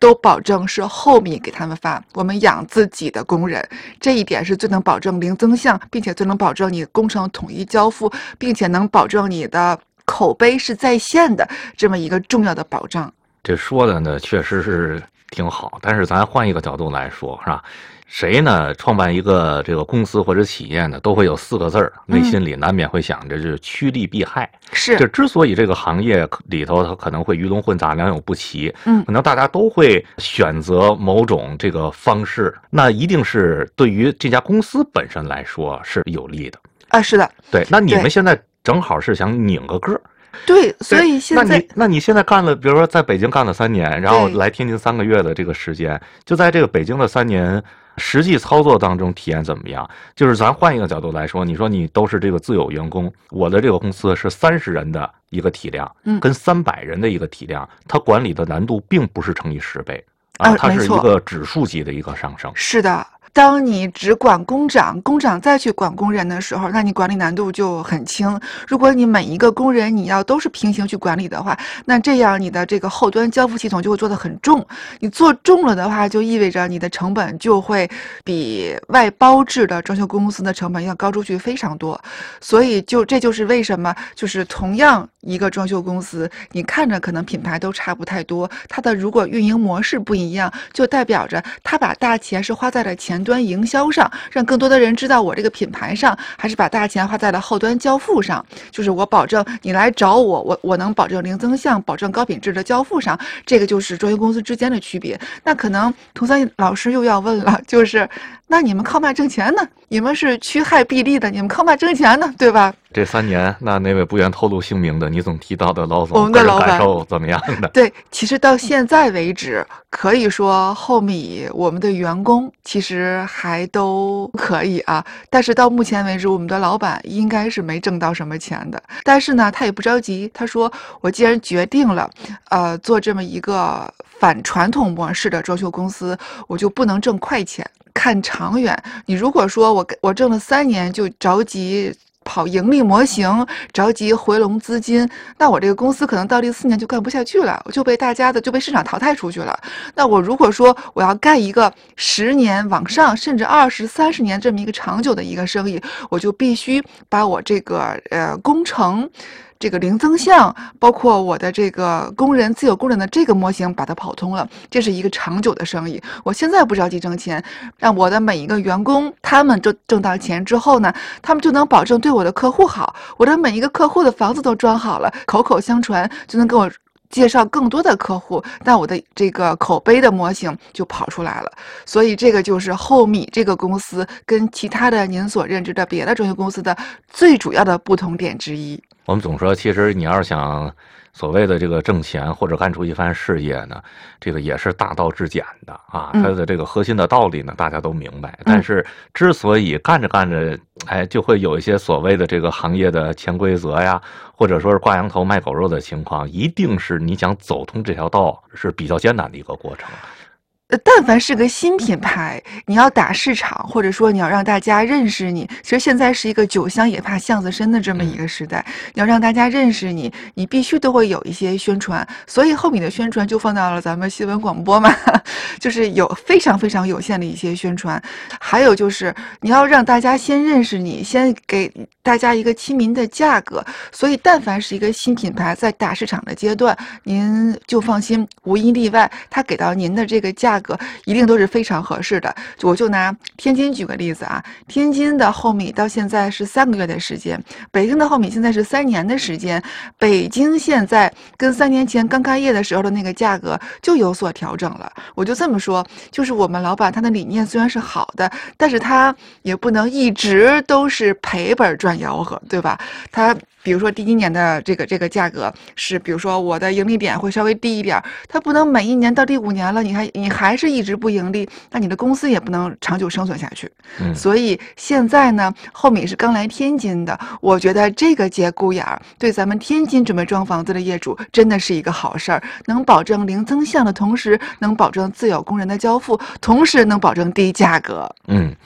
都保证是后米给他们发，我们养自己的工人，这一点是最能保证零增项，并且最能保证你工程统一交付，并且能保证你的口碑是在线的这么一个重要的保障。 这说的呢确实是挺好，但是咱换一个角度来说，是吧？谁呢创办一个这个公司或者企业呢，都会有4个字儿，内心里难免会想着是趋利避害。 是， 这之所以这个行业里头它可能会鱼龙混杂、良莠不齐，可能大家都会选择某种这个方式，那一定是对于这家公司本身来说是有利的啊。是的， 对。那你们现在正好是想拧个个。 对，所以现在那你现在干了，比如说在北京干了3年，然后来天津3个月的这个时间，就在这个北京的3年实际操作当中体验怎么样？就是咱换一个角度来说，你说你都是这个自有员工，我的这个公司是30人的一个体量，跟300人的一个体量，它管理的难度并不是乘以10倍啊，它是一个指数级的一个上升。 是的。当你只管工长，工长再去管工人的时候，那你管理难度就很轻。如果你每一个工人你要都是平行去管理的话，那这样你的这个后端交付系统就会做得很重。你做重了的话，就意味着你的成本就会比外包制的装修公司的成本要高出去非常多。所以这就是为什么，就是同样一个装修公司，你看着可能品牌都差不太多，它的如果运营模式不一样，就代表着它把大钱是花在了前端营销上，让更多的人知道我这个品牌上，还是把大钱花在了后端交付上。就是我保证你来找我能保证零增项，保证高品质的交付上，这个就是装修公司之间的区别。那可能童三老师又要问了，就是那你们靠嘛挣钱呢？你们是趋害避利的，你们靠嘛挣钱呢？对吧？ 这3年，那位不愿透露姓名的你总提到的老总， 我们的老板感受怎么样的？ 对，其实到现在为止，可以说后米我们的员工其实还都可以啊，但是到目前为止，我们的老板应该是没挣到什么钱的。但是呢，他也不着急，他说我既然决定了，做这么一个反传统模式的装修公司，我就不能挣快钱。看长远，你如果说我挣了3年就着急跑盈利模型，着急回笼资金，那我这个公司可能到第4年就干不下去了，就被市场淘汰出去了。那我如果说我要干一个10年往上，甚至20、30年这么一个长久的一个生意，我就必须把我这个工程。这个零增项，包括我的这个自有工人的这个模型，把它跑通了，这是一个长久的生意。我现在不着急挣钱，让我的每一个员工，他们挣到钱之后呢，他们就能保证对我的客户好，我的每一个客户的房子都装好了，口口相传就能给我介绍更多的客户，那我的这个口碑的模型就跑出来了。所以这个就是后米这个公司跟其他的您所认知的别的装修公司的最主要的不同点之一。 我们总说，其实你要是想所谓的这个挣钱或者干出一番事业呢，这个也是大道至简的啊。它的这个核心的道理呢，大家都明白。但是之所以干着干着，就会有一些所谓的这个行业的潜规则呀，或者说是挂羊头卖狗肉的情况，一定是你想走通这条道是比较艰难的一个过程。 但凡是个新品牌，你要打市场，或者说你要让大家认识你，其实现在是一个酒香也怕巷子深的这么一个时代，你要让大家认识你，你必须都会有一些宣传，所以后面的宣传就放到了咱们新闻广播嘛，就是有非常非常有限的一些宣传。还有就是你要让大家先认识你，先给大家一个亲民的价格，所以但凡是一个新品牌在打市场的阶段，您就放心，无一例外，他给到您的这个价格一定都是非常合适的。我就拿天津举个例子啊，天津的后米到现在是3个月的时间，北京的后米现在是3年的时间，北京现在跟3年前刚开业的时候的那个价格就有所调整了。我就这么说，就是我们老板他的理念虽然是好的，但是他也不能一直都是赔本赚吆喝，对吧？他比如说第1年的这个价格是，比如说我的盈利点会稍微低一点，它不能每一年到第5年了，你还是一直不盈利，那你的公司也不能长久生存下去。所以现在呢，后米是刚来天津的，我觉得这个节骨眼儿对咱们天津准备装房子的业主真的是一个好事儿，能保证零增项的同时，能保证自有工人的交付，同时能保证低价格。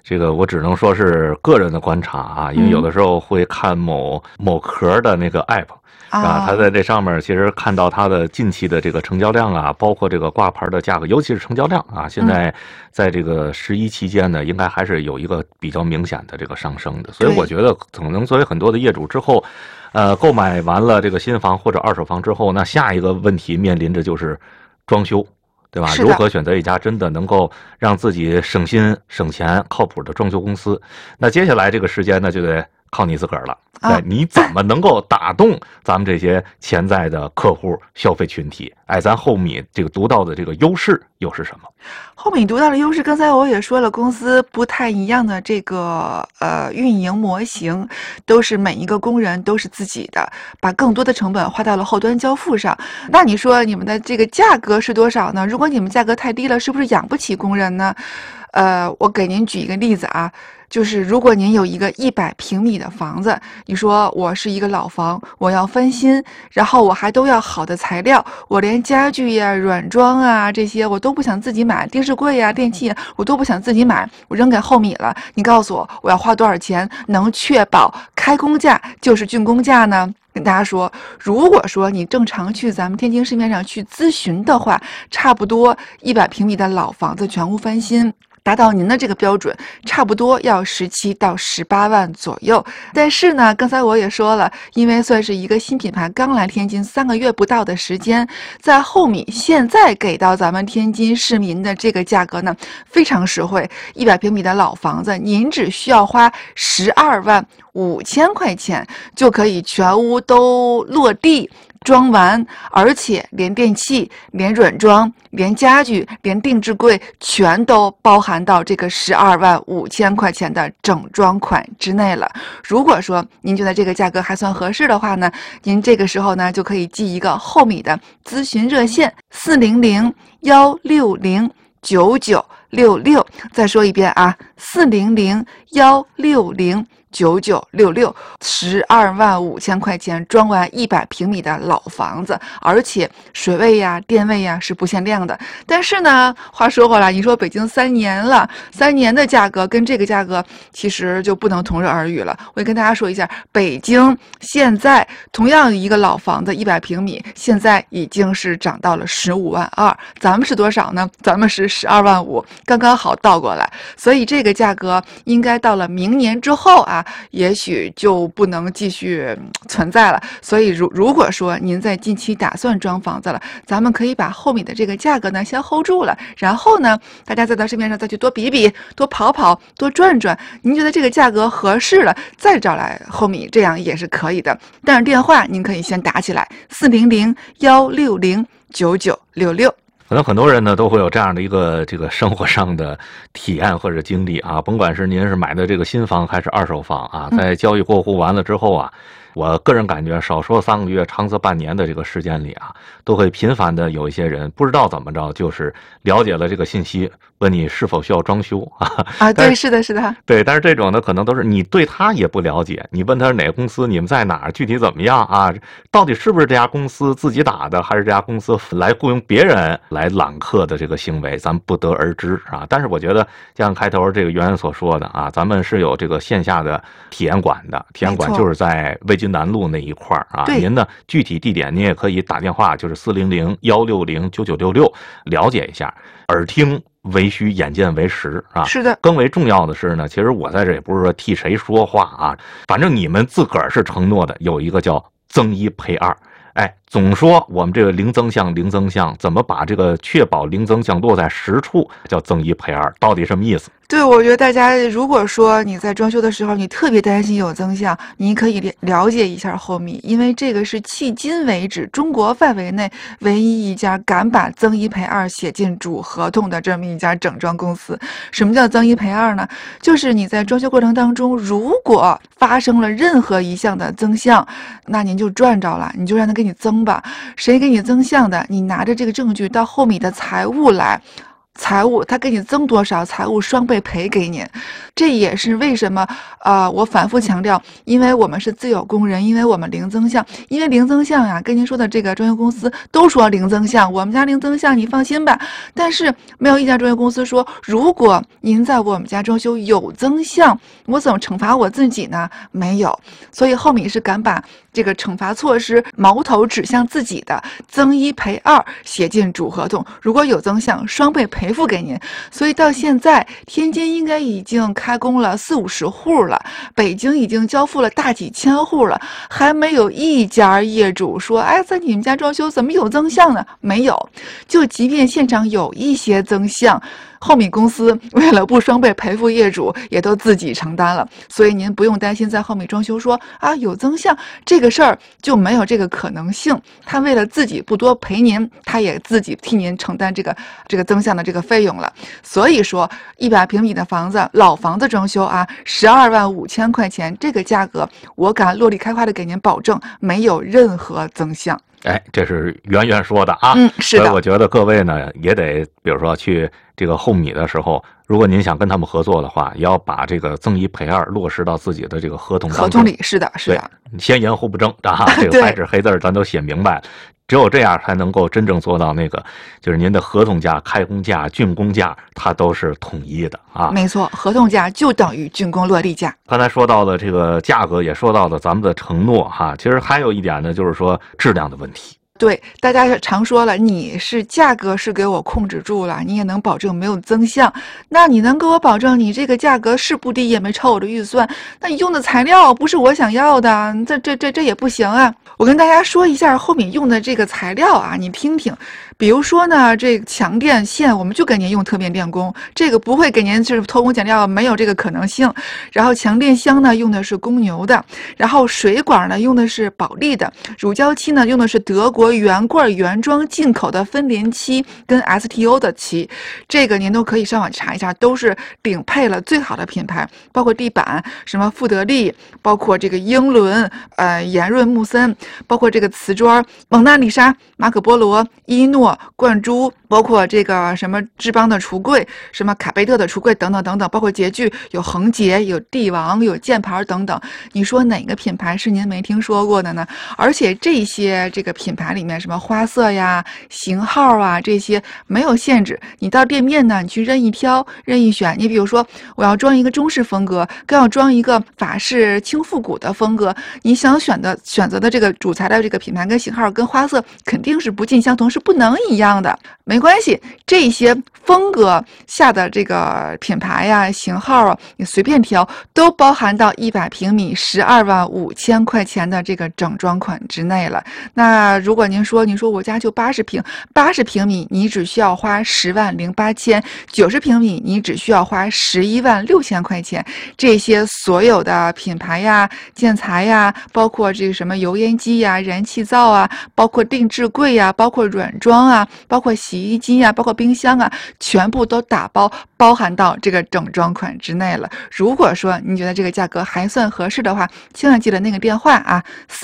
这个我只能说是个人的观察啊，因为有的时候会看某壳的那个 app。它在这上面其实看到它的近期的这个成交量啊，包括这个挂牌的价格，尤其是成交量啊，现在在这个11期间呢，应该还是有一个比较明显的这个上升的。所以我觉得可能作为很多的业主之后，购买完了这个新房或者二手房之后，那下一个问题面临着就是装修。对吧？如何选择一家真的能够让自己省心省钱、靠谱的装修公司？那接下来这个时间呢，就得靠你自个儿了。你怎么能够打动咱们这些潜在的客户消费群体？咱后米这个独到的这个优势又是什么？ 后米独到的优势，刚才我也说了，公司不太一样的这个运营模型，都是每一个工人都是自己的，把更多的成本花到了后端交付上。那你说你们的这个价格是多少呢？如果你们价格太低了，是不是养不起工人呢？我给您举一个例子啊。就是如果您有一个100平米的房子，你说我是一个老房，我要翻新，然后我还都要好的材料，我连家具呀、软装啊这些我都不想自己买，电视柜呀、电器我都不想自己买，我扔给后米了。你告诉我，我要花多少钱能确保开工价就是竣工价呢？跟大家说，如果说你正常去咱们天津市面上去咨询的话，差不多100平米的老房子全屋翻新，达到您的这个标准，差不多要17到18万左右。但是呢，刚才我也说了，因为算是一个新品牌刚来天津3个月不到的时间，在后米现在给到咱们天津市民的这个价格呢，非常实惠。100平米的老房子，您只需要花12万5千块钱就可以全屋都落地装完，而且连电器、连软装、连家具、连定制柜全都包含到这个12万5千块钱的整装款之内了。如果说您觉得这个价格还算合适的话呢，您这个时候呢就可以记一个后米的咨询热线400-160-9966。再说一遍啊，400-160-9966，12万5千块钱装完100平米的老房子，而且水位呀、电位呀是不限量的。但是呢，话说回来，你说北京3年了，3年的价格跟这个价格其实就不能同日而语了。我也跟大家说一下，北京现在同样一个老房子100平米，现在已经是涨到了15万2，咱们是多少呢？咱们是12万5，刚刚好倒过来。所以这个价格应该到了明年之后啊，也许就不能继续存在了。所以如果说您在近期打算装房子了，咱们可以把后面的这个价格呢先 hold 住了，然后呢，大家再到市面上再去多比比、多跑跑、多转转，您觉得这个价格合适了，再找来后米，这样也是可以的。但是电话您可以先打起来，400-160-9966。 可能很多人呢都会有这样的一个这个生活上的体验或者经历啊，甭管是您是买的这个新房还是二手房啊，在交易过户完了之后啊，我个人感觉少说3个月，长则半年的这个时间里啊，都会频繁的有一些人不知道怎么着，就是了解了这个信息，问你是否需要装修啊？ 对，是的，是的， 对，但是这种呢，可能都是你对他也不了解，你问他是哪个公司，你们在哪儿，具体怎么样啊？到底是不是这家公司自己打的，还是这家公司来雇佣别人来揽客的这个行为，咱们不得而知啊。但是我觉得，像开头这个袁所说的啊，咱们是有这个线下的体验馆的，体验馆就是在魏军南路那一块啊。您呢，具体地点您也可以打电话，就是400-160-9966了解一下，耳听为虚，眼见为实啊！ 是的， 更为重要的是呢，其实我在这也不是说替谁说话啊，反正你们自个儿是承诺的，有一个叫增1赔2。总说我们这个零增项，零增项，怎么把这个确保零增项落在实处，叫增1赔2，到底什么意思？ 对，我觉得大家如果说你在装修的时候，你特别担心有增项，你可以了解一下后米，因为这个是迄今为止中国范围内唯一一家敢把增1赔2写进主合同的这么一家整装公司。什么叫增1赔2呢？就是你在装修过程当中，如果发生了任何一项的增项，那您就赚着了，你就让他给你增吧。谁给你增项的，你拿着这个证据到后米的财务来。 财务他给你增多少，财务双倍赔给你。这也是为什么我反复强调，因为我们是自有工人，因为我们零增项，因为零增项呀，跟您说的这个装修公司都说零增项，我们家零增项你放心吧。但是没有一家装修公司说，如果您在我们家装修有增项，我怎么惩罚我自己呢？没有。所以后米是敢把这个惩罚措施矛头指向自己的，增一赔二写进主合同，如果有增项，双倍赔付给您。所以到现在，天津应该已经开工了40-50户了，北京已经交付了大几千户了，还没有一家业主说，哎，在你们家装修怎么有增项呢？没有。就即便现场有一些增项，后米公司为了不双倍赔付业主，也都自己承担了。所以您不用担心在后米装修说啊有增项这个事儿就没有这个可能性。他为了自己不多赔您，他也自己替您承担这个增项的这个费用了。所以说100平米的房子，老房子装修啊，12.5万块钱这个价格，我敢落地开花的给您保证，没有任何增项。 哎，这是圆圆说的啊。 是的。 所以我觉得各位呢，也得比如说去这个后米的时候，如果您想跟他们合作的话，也要把这个增一赔二落实到自己的这个合同当中。 合同里是的，是的。 先言后不争啊，这个白纸黑字咱都写明白了。只有这样才能够真正做到那个，就是您的合同价、开工价、竣工价，它都是统一的啊。 没错，合同价就等于竣工落地价。 刚才说到了这个价格，也说到了咱们的承诺哈。其实还有一点呢，就是说质量的问题。 对，大家常说了，你是价格是给我控制住了，你也能保证没有增项，那你能给我保证你这个价格是不低，也没超我的预算，那你用的材料不是我想要的，这也不行啊。我跟大家说一下后面用的这个材料啊，你听听。比如说呢，这个强电线我们就给您用特变电工，这个不会给您就是偷工减料，没有这个可能性。然后强电箱呢用的是公牛的，然后水管呢用的是保利的，乳胶漆呢用的是德国原罐原装进口的分联漆跟 STO 的漆，这个您都可以上网查一下，都是顶配了最好的品牌，包括地板什么富得利，包括这个英伦、延润木森，包括这个瓷砖蒙娜丽莎、马可波罗、伊诺、冠珠，包括这个什么志邦的橱柜，什么卡贝特的橱柜等等等等，包括洁具有恒洁、有帝王、有箭牌等等。你说哪个品牌是您没听说过的呢？而且这些这个品牌里面什么花色呀、型号啊这些没有限制，你到店面呢，你去任意挑、任意选。你比如说，我要装一个中式风格，更要装一个法式轻复古的风格，你想选择的这个主材料、这个品牌跟型号跟花色肯定是不尽相同，是不能一样的。没关系，这些风格下的这个品牌呀、型号啊，你随便挑，都包含到100平米12.5万块钱的这个整装款之内了。那如果您说我家就80平，80平米你只需要花10.08万，90平米你只需要花11.6万块钱。这些所有的品牌呀、建材呀，包括这个什么油烟机呀、燃气灶啊，包括定制柜呀，包括软装啊，包括洗衣机呀，包括冰箱啊，全部都打包包含到这个整装款之内了。如果说您觉得这个价格还算合适的话，千万记得那个电话啊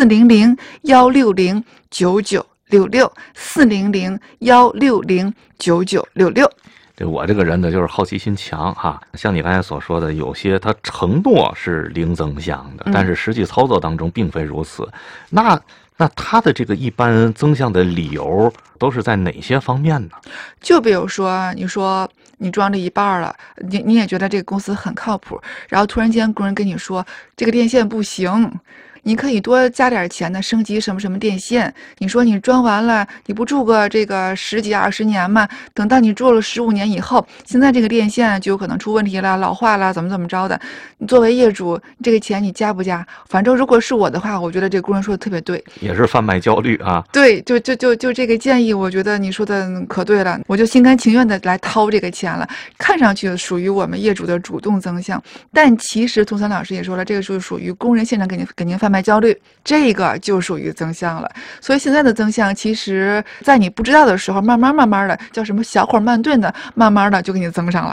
，400-160-9966，400-160-9966。 我这个人呢，就是好奇心强哈。像你刚才所说的，有些他承诺是零增项的，但是实际操作当中并非如此。那他的这个一般增项的理由都是在哪些方面呢？ 就比如说，你说你装了一半了，你也觉得这个公司很靠谱，然后突然间工人跟你说这个电线不行，你可以多加点钱的升级什么什么电线。你说你装完了，你不住个这个10几20年嘛？等到你住了15年以后，现在这个电线就有可能出问题了，老化了，怎么着的？你作为业主，这个钱你加不加？反正如果是我的话，我觉得这个工人说的特别对， 也是贩卖焦虑啊。 对，就这个建议，我觉得你说的可对了，我就心甘情愿的来掏这个钱了。看上去属于我们业主的主动增项，但其实涂森老师也说了，这个是属于工人现场给您贩卖焦虑，这个就属于增项了。所以现在的增项，其实在你不知道的时候，慢慢的叫什么小火慢炖的，慢慢的就给你增上来了。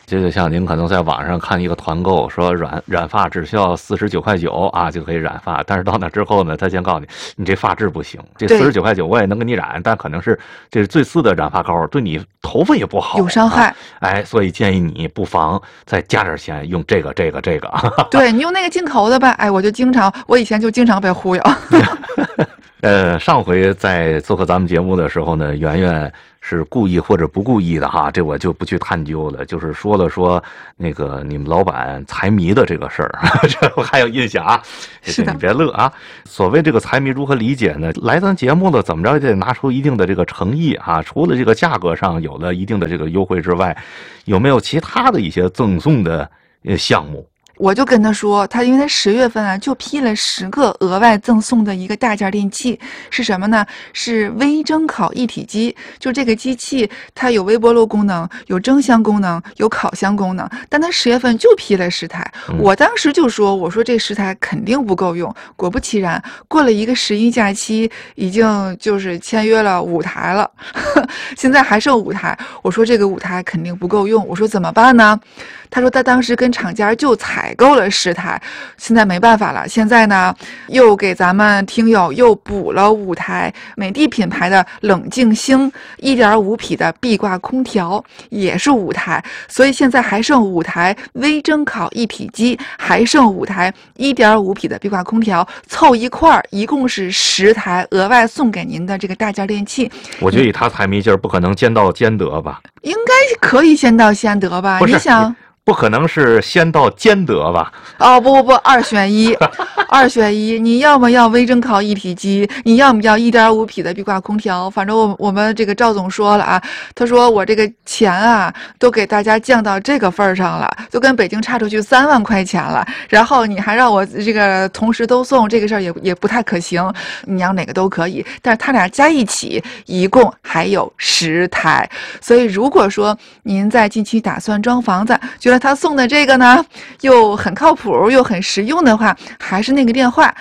这就像您可能在网上看一个团购，说染发只需要49.9啊就可以染发，但是到那之后呢，他先告诉你，你这发质不行，这49.9我也能给你染，但可能是这是最次的染发膏，对你头发也不好， 有伤害。 所以建议你不妨再加点钱，用这个。 对，你用那个进口的吧。我以前就经常被忽悠。 上回在做客咱们节目的时候呢，圆圆是故意或者不故意的哈，这我就不去探究了。就是说那个你们老板财迷的这个事儿，这我还有印象啊。 是的， 你别乐啊。所谓这个财迷如何理解呢？来咱节目了，怎么着也得拿出一定的这个诚意啊。除了这个价格上有了一定的这个优惠之外，有没有其他的一些赠送的项目？ 我就跟他说，因为他10月份啊就批了10个额外赠送的一个大件电器，是什么呢？是微蒸烤一体机。就这个机器，它有微波炉功能，有蒸箱功能，有烤箱功能，但他10月份就批了10台。我当时就说，我说这10台肯定不够用。果不其然，过了一个11假期，已经就是签约了5台了，现在还剩5台。我说这个5台肯定不够用，我说怎么办呢？他说他当时跟厂家就采购了10台，现在没办法了，现在呢又给咱们听友又补了5台美的品牌的冷静星1.5匹的壁挂空调，也是5台，所以现在还剩5台微蒸烤一体机，还剩5台1.5匹的壁挂空调，凑一块儿一共是10台额外送给您的这个大件电器。 我觉得以他财迷劲儿，不可能先到先得吧？ 应该可以先到先得吧？ 不是， 你想。 不可能是先到兼得吧？ 哦，不，2选1，2选1，你要么要微蒸烤一体机，你要么要1.5匹的壁挂空调。反正我们这个赵总说了啊，他说我这个钱啊都给大家降到这个份儿上了，就跟北京差出去3万块钱了，然后你还让我这个同时都送，这个事儿也不太可行。你要哪个都可以，但是他俩加一起一共还有10台，所以如果说您在近期打算装房子，觉得他送的这个呢又很靠谱又很实用的话，还是那个电话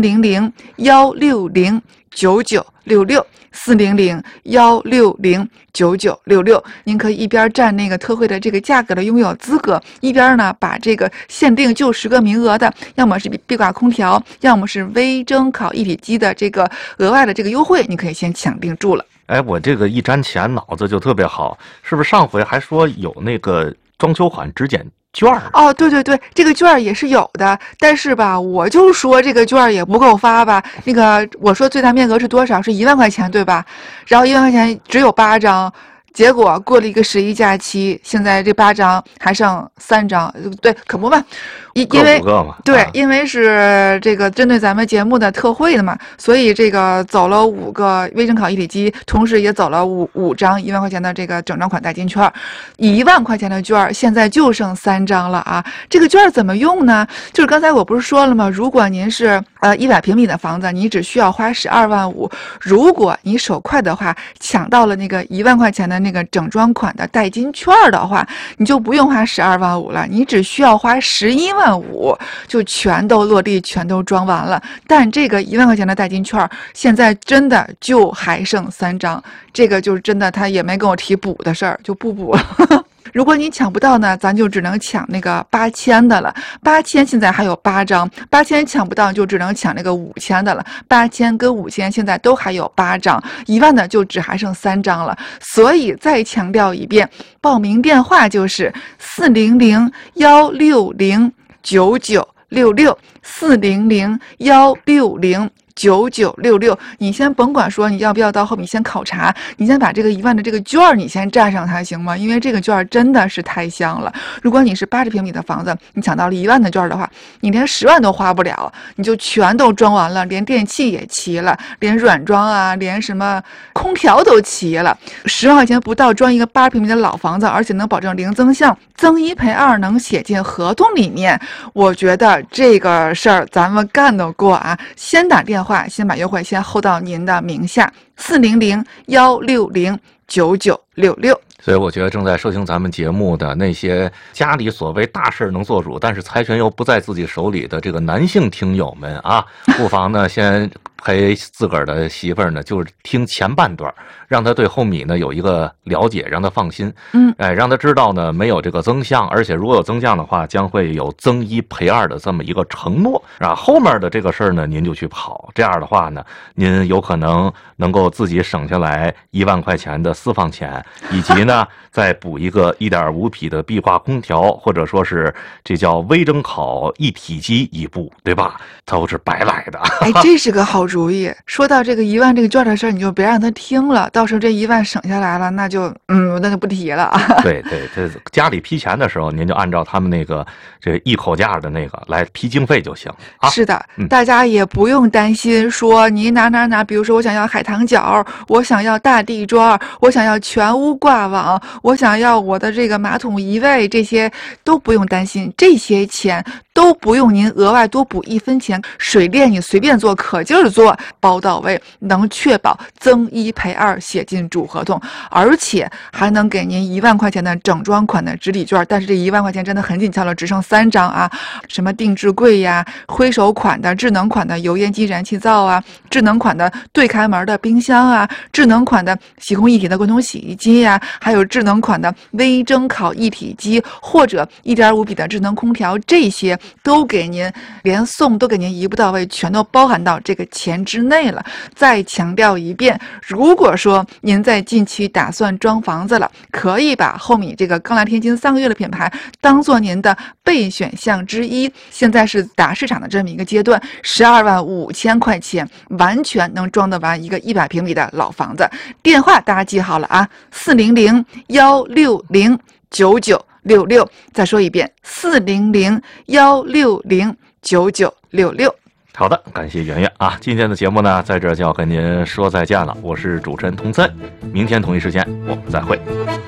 400-160-9966，400-160-9966，您可以一边占那个特惠的这个价格的拥有资格，一边呢把这个限定就10个名额的，要么是壁挂空调，要么是微蒸烤一体机的这个额外的这个优惠，你可以先抢定住了。 我这个一沾钱脑子就特别好，是不是上回还说有那个装修款质检券？ 哦，对，这个券也是有的，但是吧，我就说这个券也不够发吧。那个我说最大面额是多少？是1万块钱，对吧？然后1万块钱只有8张。结果过了一个11假期，现在这8张还剩3张，对，可不嘛，因为对，因为是这个针对咱们节目的特惠的嘛，所以这个走了5个微蒸烤一体机，同时也走了5张1万块钱的这个整张款代金券，1万块钱的券现在就剩3张了啊！这个券怎么用呢？就是刚才我不是说了吗？如果您是100平米的房子，你只需要花12万5，如果你手快的话，抢到了那个1万块钱的那个整装款的代金券的话，你就不用花12万5了，你只需要花11万5就全都落地，全都装完了。但这个1万块钱的代金券现在真的就还剩3张，这个就是真的他也没跟我提补的事儿，就不补了。如果你抢不到呢，咱就只能抢那个8000的了。8000现在还有8张，8000抢不到就只能抢那个5000的了。8000跟5000现在都还有8张，1万的就只还剩3张了。所以再强调一遍，报名电话就是400-160-9966，400-160-9966。你先甭管说你要不要到后面先考察，你先把这个1万的这个券你先占上它行吗？因为这个券真的是太香了。如果你是80平米的房子，你抢到了1万的券的话，你连10万都花不了，你就全都装完了，连电器也齐了，连软装啊，连什么空调都齐了。10万块钱不到装一个80平米的老房子，而且能保证零增项，增1赔2，能写进合同里面。我觉得这个事儿咱们干得过啊！先打电话，先把优惠先hold到您的名下，400-160-9966。 所以我觉得正在收听咱们节目的那些家里所谓大事能做主，但是财权又不在自己手里的这个男性听友们啊，不妨呢先陪自个儿的媳妇儿呢，就是听前半段，让她对后米呢有一个了解，让她放心。让她知道呢没有这个增项，而且如果有增项的话，将会有增1赔2的这么一个承诺。后面的这个事儿呢，您就去跑。这样的话呢，您有可能能够自己省下来1万块钱的私房钱，以及呢再补一个1.5匹的壁挂空调，或者说是这叫微蒸烤一体机一部，对吧？都是白来的。 哎，这是个好主意。说到这个1万这个券的事儿，你就别让他听了，到时候这1万省下来了，那就不提了。 对，这家里批钱的时候，您就按照他们那个这一口价的那个来批经费就行啊。 是的，大家也不用担心说你哪，比如说我想要海棠角，我想要大地砖，我想要全屋挂网，我想要我的这个马桶移位，这些都不用担心，这些钱都不用您额外多补1分钱。水电你随便做，可劲儿做，包到位，能确保增1赔2写进主合同，而且还能给您1万块钱的整装款的直抵券。但是这1万块钱真的很紧俏了，只剩3张啊！什么定制柜呀、挥手款的、智能款的油烟机燃气灶啊、智能款的对开门的冰箱啊、智能款的洗烘一体的滚筒洗衣机呀，还有智能款的微蒸烤一体机，或者1.5匹的智能空调，这些都给您连送都给您一步到位，全都包含到这个钱之内了。再强调一遍，如果说您在近期打算装房子了，可以把后米这个钢来天津3个月的品牌当做您的备选项之一。现在是打市场的这么一个阶段，12万5千块钱完全能装得完一个100平米的老房子。电话大家记好了啊，400-160-9966。再说一遍，400-160-9966。 好的，感谢圆圆啊！今天的节目呢，在这就要跟您说再见了。我是主持人童森，明天同一时间我们再会。